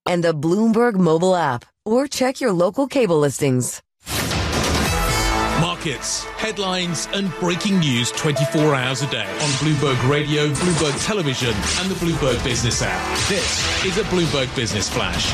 and the Bloomberg mobile app, or check your local cable listings. Markets, headlines and breaking news 24 hours a day on Bloomberg Radio, Bloomberg Television and the Bloomberg Business app. This is a Bloomberg Business Flash.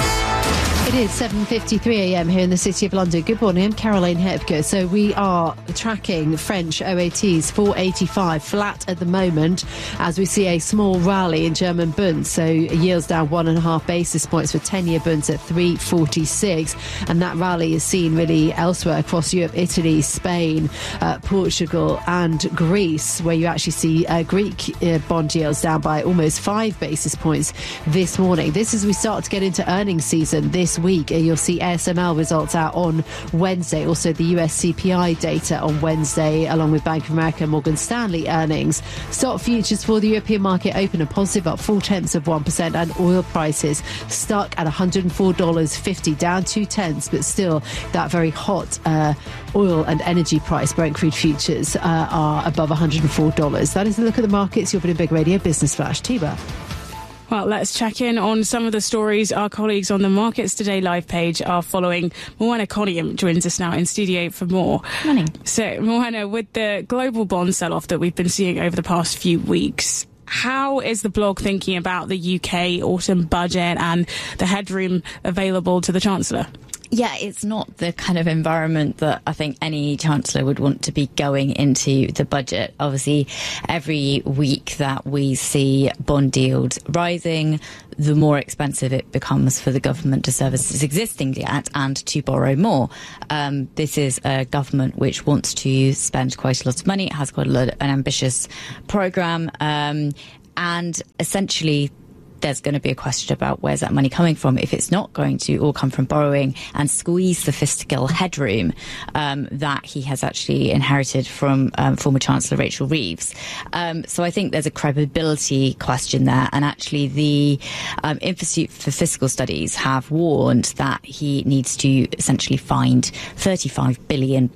It is 7:53am here in the City of London. Good morning, I'm Caroline Hepker. So we are tracking French OATs, 485, flat at the moment, as we see a small rally in German Bund. So yields down 1.5 basis points for 10-year Bunds at 346. And that rally is seen really elsewhere across Europe, Italy, Spain, Portugal and Greece, where you actually see Greek bond yields down by almost 5 basis points this morning. This is as we start to get into earnings season this week. You'll see ASML results out on Wednesday, also the US CPI data on Wednesday, along with Bank of America and Morgan Stanley earnings. Stock futures for the European market open a positive, up 0.4%, and oil prices stuck at $104.50, down 0.2, but still that very hot oil and energy price. Brent crude futures are above $104. That is a look at the markets. Your Bloomberg Radio Business Flash. Tiba. Well, let's check in on some of the stories our colleagues on the Markets Today live page are following. Moana Coniam joins us now in studio for more. Morning. So, Moana, with the global bond sell-off that we've been seeing over the past few weeks, how is the blog thinking about the UK autumn budget and the headroom available to the Chancellor? Yeah, it's not the kind of environment that I think any Chancellor would want to be going into the budget. Obviously, every week that we see bond yields rising, the more expensive it becomes for the government to service its existing debt and to borrow more. This is a government which wants to spend quite a lot of money. It has got an ambitious programme, and essentially there's going to be a question about where's that money coming from if it's not going to all come from borrowing and squeeze the fiscal headroom that he has actually inherited from former Chancellor Rachel Reeves. So I think there's a credibility question there, and actually the Institute for Fiscal Studies have warned that he needs to essentially find £35 billion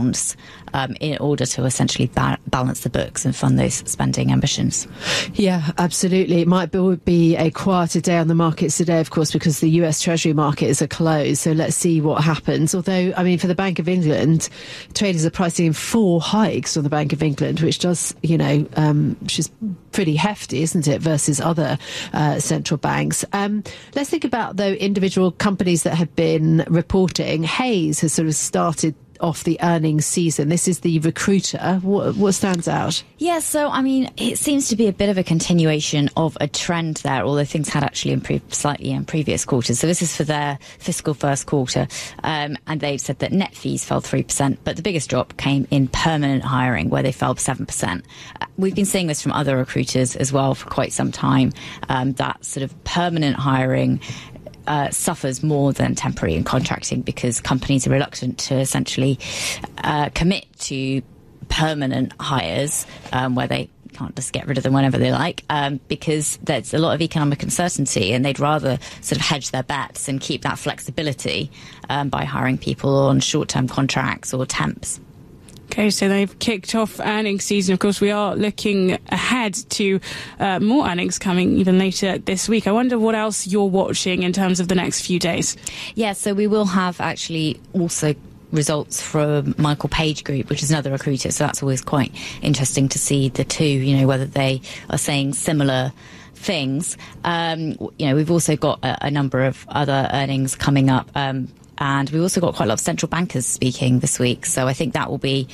in order to essentially balance the books and fund those spending ambitions. Yeah, absolutely. It might be a quieter day on the markets today, of course, because the US Treasury markets are closed. So let's see what happens. Although, I mean, for the Bank of England, traders are pricing in 4 hikes on the Bank of England, which does, which is pretty hefty, isn't it, versus other central banks. Let's think about, though, individual companies that have been reporting. Hays has sort of started off the earnings season. This is the Recruiter. What stands out? Yeah, so, I mean, it seems to be a bit of a continuation of a trend there, although things had actually improved slightly in previous quarters. So this is for their fiscal first quarter, and they've said that net fees fell 3%, but the biggest drop came in permanent hiring, where they fell 7%. We've been seeing this from other recruiters as well for quite some time, that sort of permanent hiring suffers more than temporary and contracting, because companies are reluctant to essentially commit to permanent hires where they can't just get rid of them whenever they like, because there's a lot of economic uncertainty, and they'd rather sort of hedge their bets and keep that flexibility by hiring people on short-term contracts or temps. Okay, so they've kicked off earnings season. Of course, we are looking ahead to more earnings coming even later this week. I wonder what else you're watching in terms of the next few days. Yeah, so we will have actually also results from Michael Page Group, which is another recruiter. So that's always quite interesting to see the two, whether they are saying similar things. We've also got a number of other earnings coming up. And we've also got quite a lot of central bankers speaking this week. So I think that will be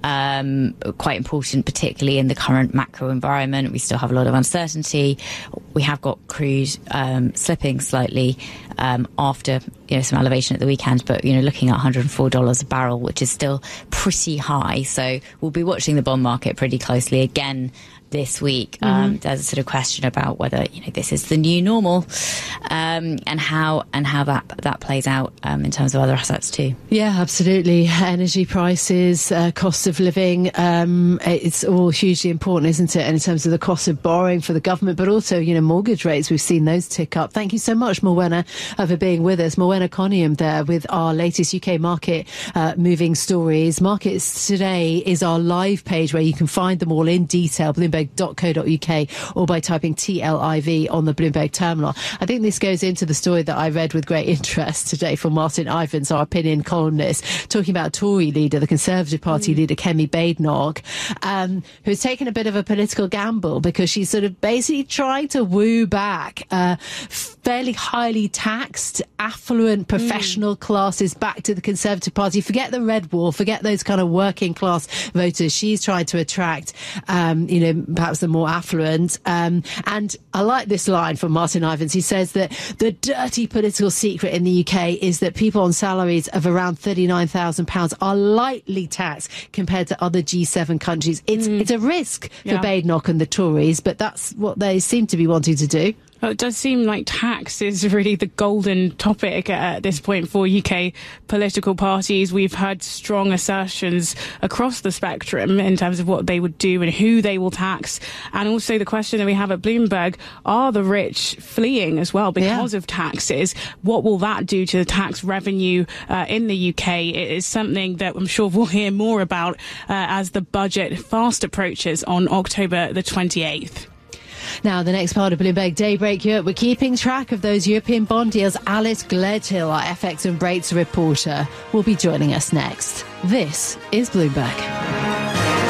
quite important, particularly in the current macro environment. We still have a lot of uncertainty. We have got crude slipping slightly after some elevation at the weekend, but looking at $104 a barrel, which is still pretty high. So we'll be watching the bond market pretty closely again this week. There's a sort of question about whether this is the new normal, and how that plays out in terms of other assets too. Yeah, absolutely. Energy prices, cost of living, it's all hugely important, isn't it? And in terms of the cost of borrowing for the government, but also mortgage rates, we've seen those tick up. Thank you so much, Morwenna for being with us. Morwenna Coniam there with our latest UK market moving stories. Markets Today is our live page where you can find them all in detail, bloomberg.co.uk, or by typing TLIV on the Bloomberg terminal. I think this goes into the story that I read with great interest today from Martin Ivins, our opinion columnist, talking about Tory leader, the Conservative Party leader, Kemi Badenoch, who's taken a bit of a political gamble because she's sort of basically trying to woo back fairly highly taxed, affluent, professional classes back to the Conservative Party. Forget the red wall, forget those kind of working class voters. She's trying to attract, perhaps the more affluent. And I like this line from Martin Ivins. He says that the dirty political secret in the UK is that people on salaries of around £39,000 are lightly taxed compared to other G7 countries. It's a risk for Badenoch and the Tories, but that's what they seem to be wanting to do. Well, it does seem like tax is really the golden topic at this point for UK political parties. We've heard strong assertions across the spectrum in terms of what they would do and who they will tax. And also the question that we have at Bloomberg, are the rich fleeing as well because of taxes? What will that do to the tax revenue in the UK? It is something that I'm sure we'll hear more about as the budget fast approaches on October the 28th. Now, the next part of Bloomberg Daybreak Europe, we're keeping track of those European bond deals. Alice Gledhill, our FX and rates reporter, will be joining us next. This is Bloomberg.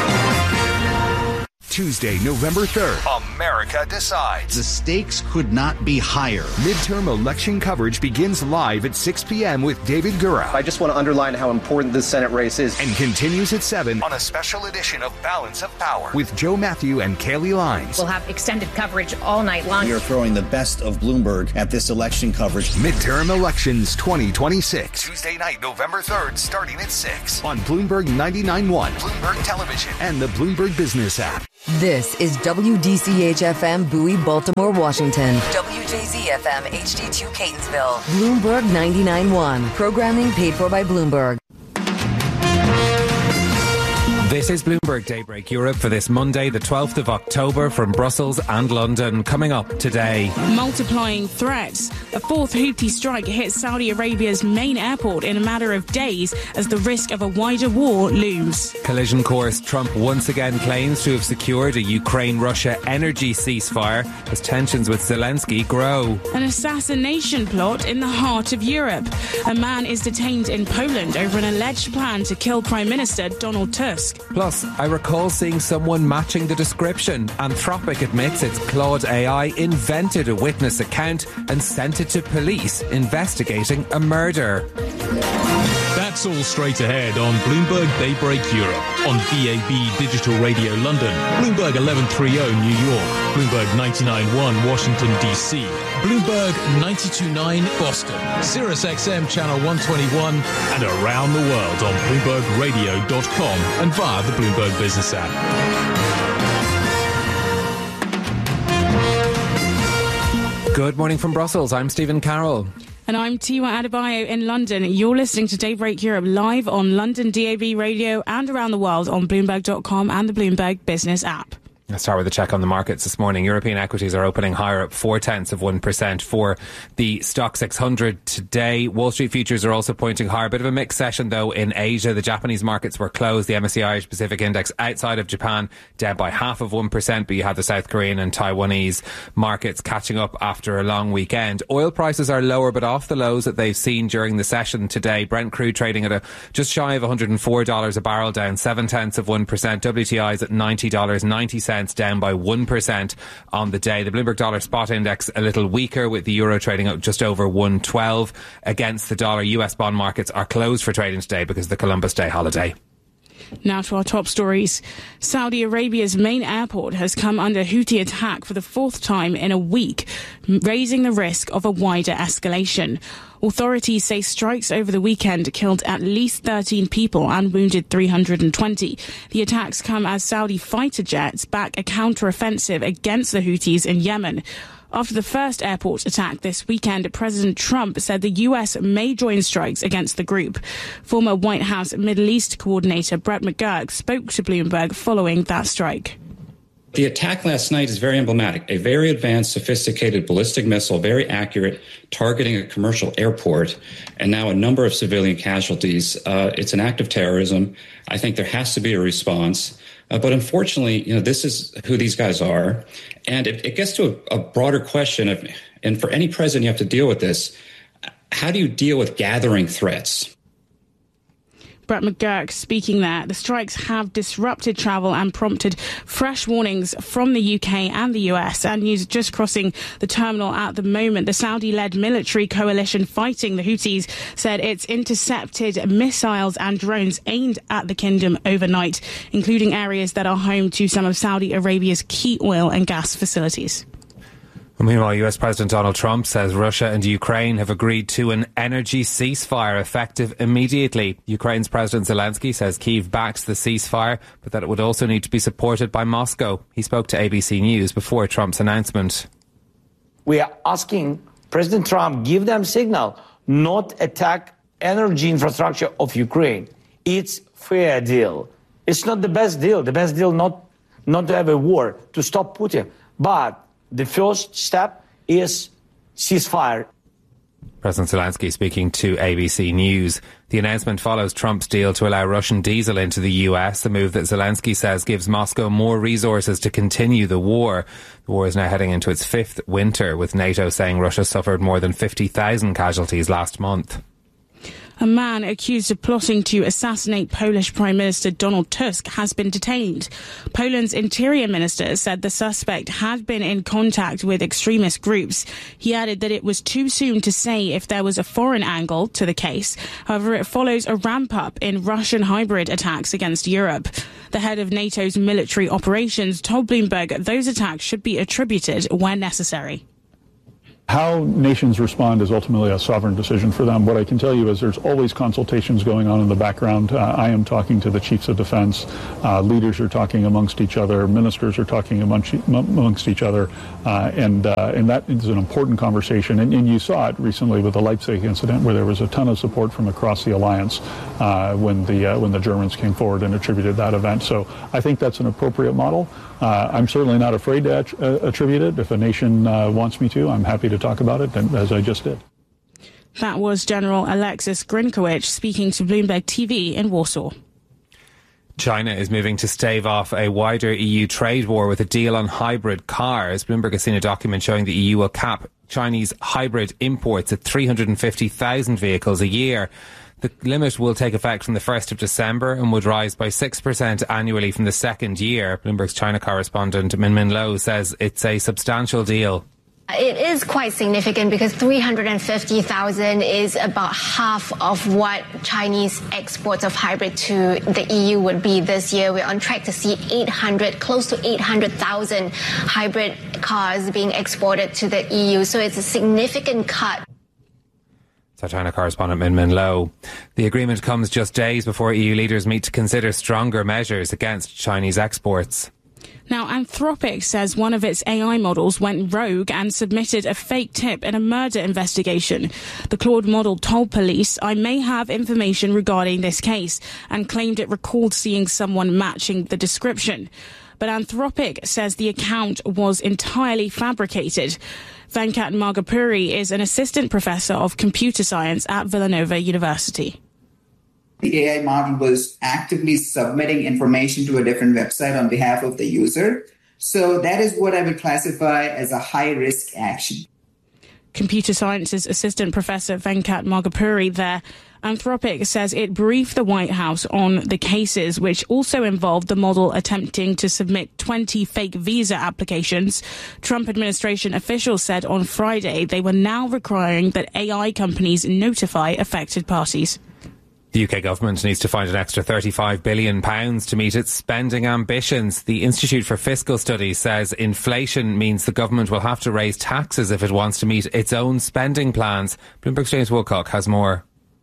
Tuesday, November 3rd, America decides. The stakes could not be higher. Midterm election coverage begins live at 6 p.m. with David Gura. I just want to underline how important this Senate race is. And continues at 7 on a special edition of Balance of Power with Joe Matthew and Kaylee Lines. We'll have extended coverage all night long. We are throwing the best of Bloomberg at this election coverage. Midterm elections 2026. Tuesday night, November 3rd, starting at 6 on Bloomberg 99.1, Bloomberg Television, and the Bloomberg Business app. This is WDCH-FM Bowie, Baltimore, Washington. WJZ-FM HD2 Catonsville. Bloomberg 99.1. Programming paid for by Bloomberg. This is Bloomberg Daybreak Europe for this Monday, the 12th of October, from Brussels and London. Coming up today. Multiplying threats. A fourth Houthi strike hits Saudi Arabia's main airport in a matter of days as the risk of a wider war looms. Collision course. Trump once again claims to have secured a Ukraine-Russia energy ceasefire as tensions with Zelensky grow. An assassination plot in the heart of Europe. A man is detained in Poland over an alleged plan to kill Prime Minister Donald Tusk. Plus, I recall seeing someone matching the description. Anthropic admits its Claude AI invented a witness account and sent it to police investigating a murder. That's all straight ahead on Bloomberg Daybreak Europe, on DAB Digital Radio London, Bloomberg 1130 New York, Bloomberg 99.1 Washington DC, Bloomberg 92.9 Boston, Sirius XM Channel 121, and around the world on BloombergRadio.com and via the Bloomberg Business app. Good morning from Brussels. I'm Stephen Carroll. And I'm Tiwa Adebayo in London. You're listening to Daybreak Europe live on London DAB radio and around the world on Bloomberg.com and the Bloomberg Business app. Let's start with a check on the markets this morning. European equities are opening higher, up 0.4% for the Stock 600 today. Wall Street futures are also pointing higher. A bit of a mixed session, though, in Asia. The Japanese markets were closed. The MSCI Asia Pacific Index outside of Japan down by 0.5%, but you have the South Korean and Taiwanese markets catching up after a long weekend. Oil prices are lower, but off the lows that they've seen during the session today. Brent crude trading at just shy of $104 a barrel, down 0.7%. WTI is at $90.90. Down by 1% on the day. The Bloomberg Dollar Spot Index a little weaker, with the euro trading up just over 112 against the dollar. US bond markets are closed for trading today because of the Columbus Day holiday. Now to our top stories. Saudi Arabia's main airport has come under Houthi attack for the fourth time in a week, raising the risk of a wider escalation. Authorities say strikes over the weekend killed at least 13 people and wounded 320. The attacks come as Saudi fighter jets back a counter-offensive against the Houthis in Yemen. After the first airport attack this weekend, President Trump said the US may join strikes against the group. Former White House Middle East coordinator Brett McGurk spoke to Bloomberg following that strike. The attack last night is very emblematic. A very advanced, sophisticated ballistic missile, very accurate, targeting a commercial airport, and now a number of civilian casualties. It's an act of terrorism. I think there has to be a response. But unfortunately, this is who these guys are. And it gets to a broader question of, and for any president, you have to deal with this. How do you deal with gathering threats? Brett McGurk speaking there. The strikes have disrupted travel and prompted fresh warnings from the UK and the US. And news just crossing the terminal at the moment. The Saudi-led military coalition fighting the Houthis said it's intercepted missiles and drones aimed at the kingdom overnight, including areas that are home to some of Saudi Arabia's key oil and gas facilities. Meanwhile, US President Donald Trump says Russia and Ukraine have agreed to an energy ceasefire effective immediately. Ukraine's President Zelensky says Kyiv backs the ceasefire, but that it would also need to be supported by Moscow. He spoke to ABC News before Trump's announcement. We are asking President Trump give them signal, not attack energy infrastructure of Ukraine. It's fair deal. It's not the best deal. The best deal not to have a war, to stop Putin. But the first step is ceasefire. President Zelensky speaking to ABC News. The announcement follows Trump's deal to allow Russian diesel into the US, a move that Zelensky says gives Moscow more resources to continue the war. The war is now heading into its fifth winter, with NATO saying Russia suffered more than 50,000 casualties last month. A man accused of plotting to assassinate Polish Prime Minister Donald Tusk has been detained. Poland's interior minister said the suspect had been in contact with extremist groups. He added that it was too soon to say if there was a foreign angle to the case. However, it follows a ramp-up in Russian hybrid attacks against Europe. The head of NATO's military operations told Bloomberg those attacks should be attributed where necessary. How nations respond is ultimately a sovereign decision for them. What I can tell you is there's always consultations going on in the background. I am talking to the chiefs of defense. Leaders are talking amongst each other. Ministers are talking amongst each other. And that is an important conversation. And you saw it recently with the Leipzig incident, where there was a ton of support from across the alliance when the Germans came forward and attributed that event. So I think that's an appropriate model. I'm certainly not afraid to attribute it. If a nation wants me to, I'm happy to talk about it, as I just did. That was General Alexis Grinkowicz speaking to Bloomberg TV in Warsaw. China is moving to stave off a wider EU trade war with a deal on hybrid cars. Bloomberg has seen a document showing the EU will cap Chinese hybrid imports at 350,000 vehicles a year. The limit will take effect from the 1st of December and would rise by 6% annually from the second year. Bloomberg's China correspondent Min Lo says it's a substantial deal. It is quite significant because 350,000 is about half of what Chinese exports of hybrid to the EU would be this year. We're on track to see close to 800,000 hybrid cars being exported to the EU. So it's a significant cut. Our China correspondent Min Lo. The agreement comes just days before EU leaders meet to consider stronger measures against Chinese exports. Now, Anthropic says one of its AI models went rogue and submitted a fake tip in a murder investigation. The Claude model told police, "I may have information regarding this case," and claimed it recalled seeing someone matching the description. But Anthropic says the account was entirely fabricated. Venkat Magapuri is an assistant professor of computer science at Villanova University. The AI model was actively submitting information to a different website on behalf of the user. So that is what I would classify as a high-risk action. Computer sciences assistant professor Venkat Magapuri there. Anthropic says it briefed the White House on the cases, which also involved the model attempting to submit 20 fake visa applications. Trump administration officials said on Friday they were now requiring that AI companies notify affected parties. The UK government needs to find an extra £35 billion to meet its spending ambitions. The Institute for Fiscal Studies says inflation means the government will have to raise taxes if it wants to meet its own spending plans. Bloomberg's James Woolcock has more.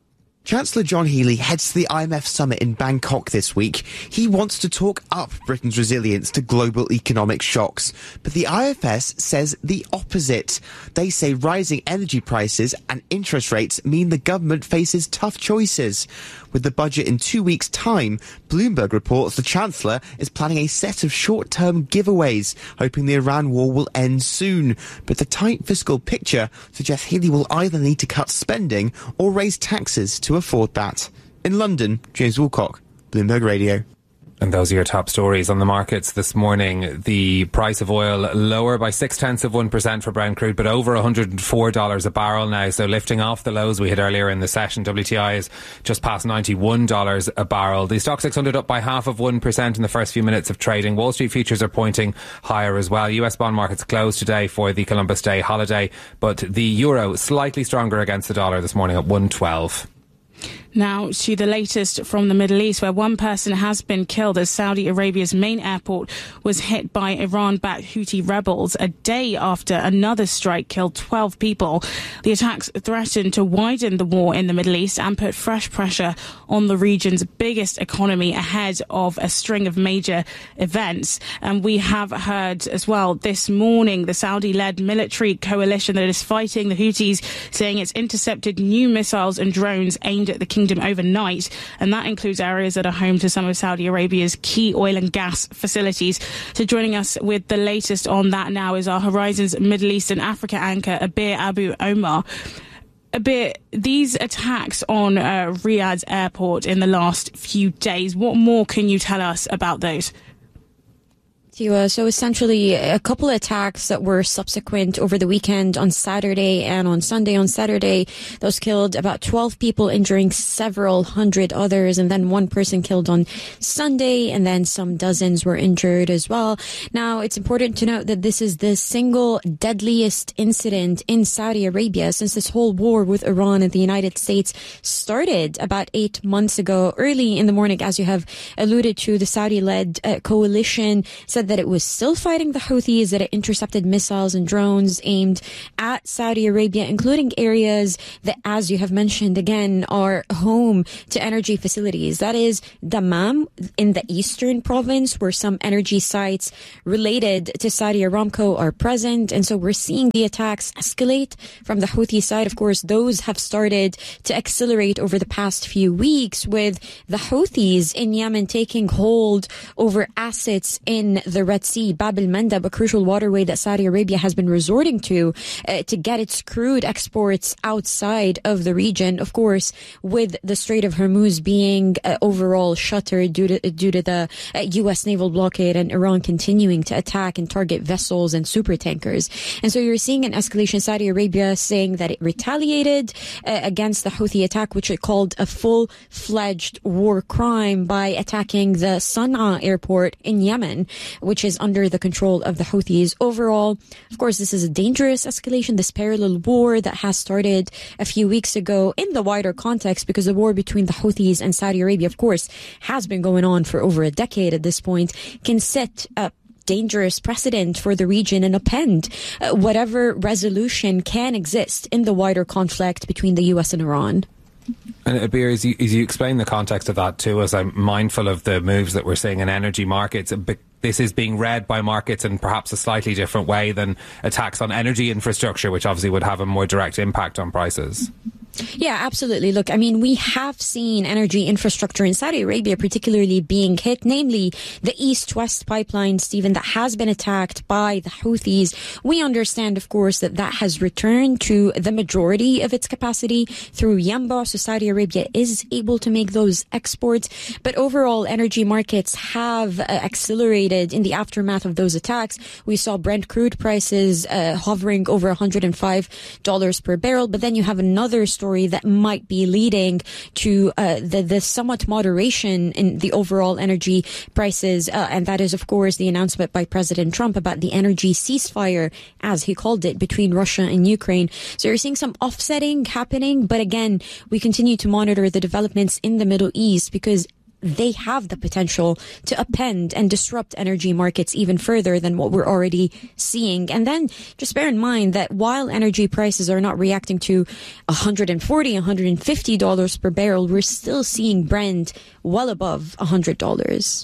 Chancellor John Healey heads to the IMF summit in Bangkok this week. He wants to talk up Britain's resilience to global economic shocks. But the IFS says the opposite. They say rising energy prices and interest rates mean the government faces tough choices. With the budget in 2 weeks' time, Bloomberg reports the Chancellor is planning a set of short-term giveaways, hoping the Iran war will end soon. But the tight fiscal picture suggests Healey will either need to cut spending or raise taxes to afford that. In London, James Woolcock, Bloomberg Radio. And those are your top stories on the markets this morning. The price of oil lower by 0.6% for Brent crude, but over $104 a barrel now. So lifting off the lows we had earlier in the session. WTI is just past $91 a barrel. The Stock 600 up by 0.5% in the first few minutes of trading. Wall Street futures are pointing higher as well. US bond markets closed today for the Columbus Day holiday, but the euro slightly stronger against the dollar this morning at 112. Now to the latest from the Middle East, where one person has been killed as Saudi Arabia's main airport was hit by Iran-backed Houthi rebels a day after another strike killed 12 people. The attacks threatened to widen the war in the Middle East and put fresh pressure on the region's biggest economy ahead of a string of major events. And we have heard as well this morning the Saudi-led military coalition that is fighting the Houthis saying it's intercepted new missiles and drones aimed at the kingdom overnight, and that includes areas that are home to some of Saudi Arabia's key oil and gas facilities. So joining us with the latest on that now is our Horizons Middle East and Africa anchor, Abir Abu Omar. Abir, these attacks on Riyadh's airport in the last few days, what more can you tell us about those? So essentially a couple of attacks that were subsequent over the weekend on Saturday and on Sunday. On Saturday, those killed about 12 people, injuring several hundred others, and then one person killed on Sunday, and then some dozens were injured as well. Now, it's important to note that this is the single deadliest incident in Saudi Arabia since this whole war with Iran and the United States started about 8 months ago. Early in the morning, as you have alluded to, the Saudi-led coalition said that it was still fighting the Houthis, that it intercepted missiles and drones aimed at Saudi Arabia, including areas that, as you have mentioned again, are home to energy facilities. That is Dammam in the eastern province, where some energy sites related to Saudi Aramco are present. And so we're seeing the attacks escalate from the Houthi side. Of course, those have started to accelerate over the past few weeks, with the Houthis in Yemen taking hold over assets in the Red Sea, Bab el-Mandab, a crucial waterway that Saudi Arabia has been resorting to get its crude exports outside of the region. Of course, with the Strait of Hormuz being overall shuttered due to the U.S. naval blockade and Iran continuing to attack and target vessels and supertankers. And so you're seeing an escalation. Saudi Arabia saying that it retaliated against the Houthi attack, which it called a full-fledged war crime, by attacking the Sana'a airport in Yemen, which is under the control of the Houthis. Overall, of course, this is a dangerous escalation, this parallel war that has started a few weeks ago in the wider context, because the war between the Houthis and Saudi Arabia, of course, has been going on for over a decade at this point, can set up dangerous precedent for the region and upend whatever resolution can exist in the wider conflict between the U.S. and Iran. And Abir, as you explain the context of that to us, I'm mindful of the moves that we're seeing in energy markets. This is being read by markets in perhaps a slightly different way than attacks on energy infrastructure, which obviously would have a more direct impact on prices. Yeah, absolutely. Look, I mean, we have seen energy infrastructure in Saudi Arabia particularly being hit, namely the East-West pipeline, Stephen, that has been attacked by the Houthis. We understand, of course, that has returned to the majority of its capacity through Yanbu, so Saudi Arabia is able to make those exports. But overall, energy markets have accelerated in the aftermath of those attacks. We saw Brent crude prices hovering over $105 per barrel, but then you have another story that might be leading to the somewhat moderation in the overall energy prices. And that is, of course, the announcement by President Trump about the energy ceasefire, as he called it, between Russia and Ukraine. So you're seeing some offsetting happening. But again, we continue to monitor the developments in the Middle East, because they have the potential to upend and disrupt energy markets even further than what we're already seeing. And then just bear in mind that while energy prices are not reacting to $140, $150 per barrel, we're still seeing Brent well above $100.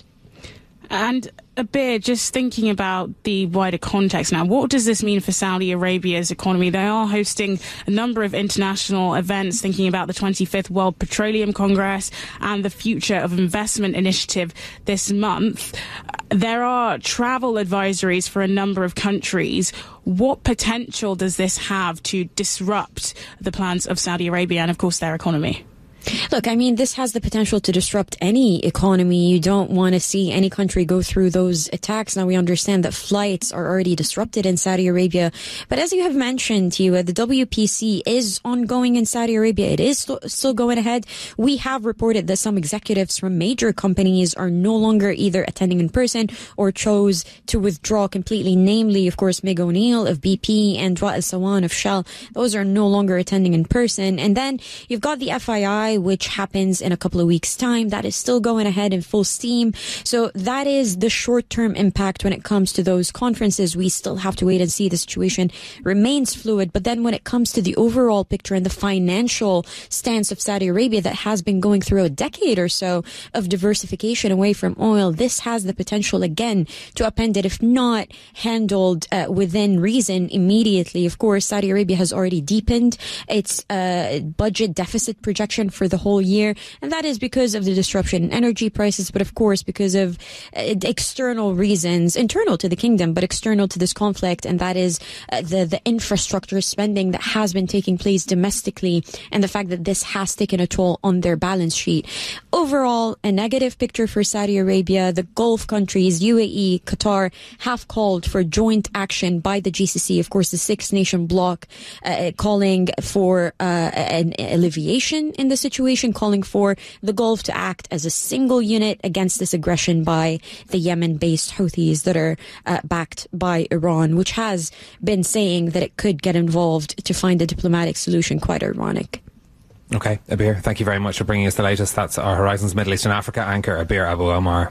And Abir, just thinking about the wider context now, what does this mean for Saudi Arabia's economy? They are hosting a number of international events, thinking about the 25th World Petroleum Congress and the Future of Investment Initiative this month. There are travel advisories for a number of countries. What potential does this have to disrupt the plans of Saudi Arabia and, of course, their economy? Look, I mean, this has the potential to disrupt any economy. You don't want to see any country go through those attacks. Now, we understand that flights are already disrupted in Saudi Arabia. But as you have mentioned, Tiwa, the WPC is ongoing in Saudi Arabia. It is still going ahead. We have reported that some executives from major companies are no longer either attending in person or chose to withdraw completely. Namely, of course, Meg O'Neill of BP and Wa Al Sawan of Shell. Those are no longer attending in person. And then you've got the FII, which happens in a couple of weeks' time. That is still going ahead in full steam. So that is the short-term impact when it comes to those conferences. We still have to wait and see. The situation remains fluid. But then when it comes to the overall picture and the financial stance of Saudi Arabia that has been going through a decade or so of diversification away from oil, this has the potential again to upend it if not handled within reason immediately. Of course, Saudi Arabia has already deepened its budget deficit projection for the whole year, and that is because of the disruption in energy prices, but of course because of external reasons, internal to the kingdom, but external to this conflict, and that is the infrastructure spending that has been taking place domestically, and the fact that this has taken a toll on their balance sheet. Overall, a negative picture for Saudi Arabia. The Gulf countries, UAE, Qatar, have called for joint action by the GCC, of course the six-nation bloc, calling for an alleviation in the situation, calling for the Gulf to act as a single unit against this aggression by the Yemen-based Houthis that are backed by Iran, which has been saying that it could get involved to find a diplomatic solution. Quite ironic. Okay, Abir, thank you very much for bringing us the latest. That's our Horizons Middle East and Africa anchor, Abir Abu Omar.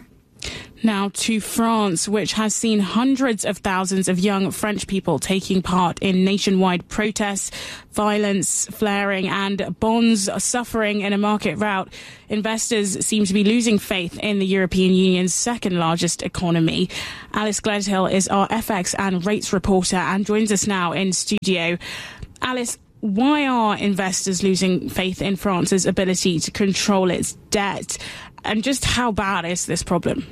Now to France, which has seen hundreds of thousands of young French people taking part in nationwide protests, violence flaring and bonds suffering in a market rout. Investors seem to be losing faith in the European Union's second largest economy. Alice Gledhill is our FX and rates reporter and joins us now in studio. Alice, why are investors losing faith in France's ability to control its debt? And just how bad is this problem?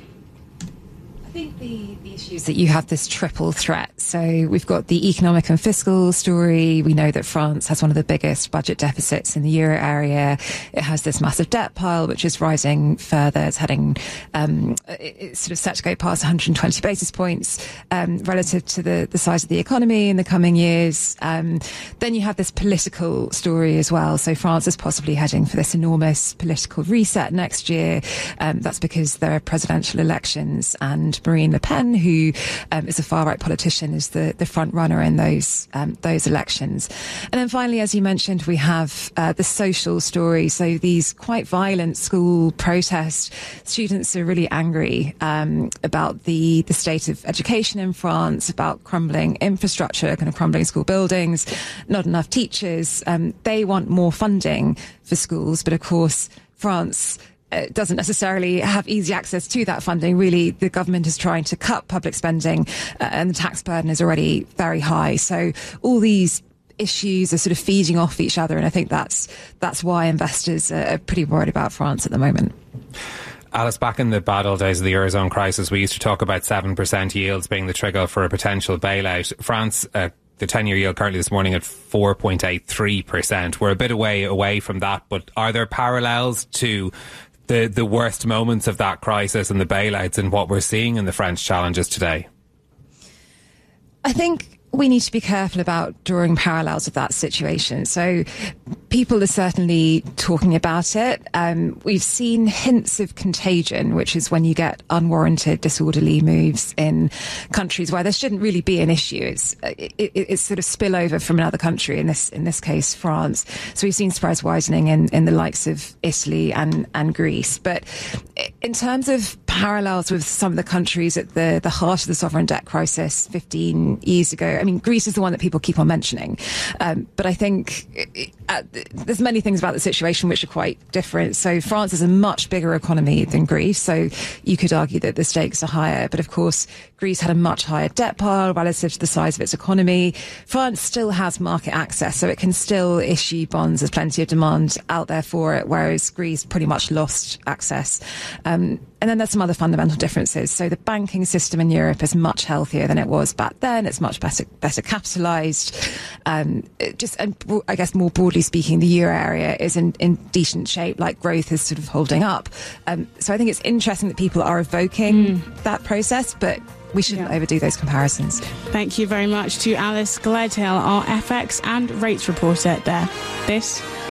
I think the issue is that you have this triple threat. So we've got the economic and fiscal story. We know that France has one of the biggest budget deficits in the euro area. It has this massive debt pile, which is rising further. It's heading, it's sort of set to go past 120 basis points relative to the size of the economy in the coming years. Then you have this political story as well. So France is possibly heading for this enormous political reset next year. That's because there are presidential elections, and Marine Le Pen, who is a far-right politician, is the front runner in those elections. And then finally, as you mentioned, we have the social story. So these quite violent school protests. Students are really angry about the state of education in France, about crumbling infrastructure, kind of crumbling school buildings, not enough teachers. They want more funding for schools, but of course, France doesn't necessarily have easy access to that funding. Really, the government is trying to cut public spending and the tax burden is already very high. So all these issues are sort of feeding off each other, and I think that's why investors are pretty worried about France at the moment. Alice, back in the bad old days of the Eurozone crisis, we used to talk about 7% yields being the trigger for a potential bailout. France, the 10-year yield currently this morning at 4.83%. We're a bit away from that, but are there parallels to the worst moments of that crisis and the bailouts and what we're seeing in the French challenges today? I think we need to be careful about drawing parallels of that situation. So people are certainly talking about it. We've seen hints of contagion, which is when you get unwarranted, disorderly moves in countries where there shouldn't really be an issue. It's sort of spillover from another country, in this case, France. So we've seen spreads widening in the likes of Italy and Greece. But in terms of parallels with some of the countries at the heart of the sovereign debt crisis 15 years ago, I mean, Greece is the one that people keep on mentioning. But I think there's many things about the situation which are quite different. So France is a much bigger economy than Greece, so you could argue that the stakes are higher. But of course, Greece had a much higher debt pile relative to the size of its economy. France still has market access, so it can still issue bonds. There's plenty of demand out there for it, whereas Greece pretty much lost access. And then there's some other fundamental differences. So the banking system in Europe is much healthier than it was back then. It's much better capitalised. And I guess more broadly speaking, the euro area is in decent shape. Like, growth is sort of holding up. So I think it's interesting that people are evoking that process, but we shouldn't overdo those comparisons. Thank you very much to Alice Gledhill, our FX and rates reporter there. This